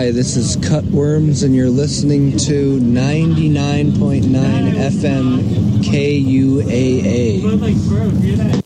Hi, this is Cutworms, and you're listening to 99.9 FM KUAA.